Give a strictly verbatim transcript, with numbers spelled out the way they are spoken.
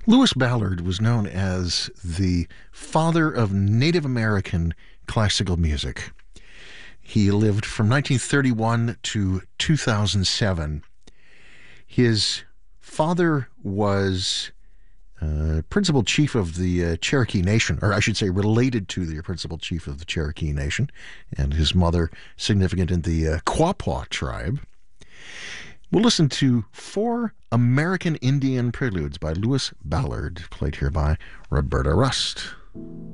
Lewis Ballard was known as the father of Native American classical music. He lived from nineteen thirty-one to two thousand seven. His father was uh, principal chief of the uh, Cherokee Nation, or I should say related to the principal chief of the Cherokee Nation, and his mother significant in the uh, Quapaw tribe. We'll listen to four American Indian preludes by Lewis Ballard, played here by Roberta Rust.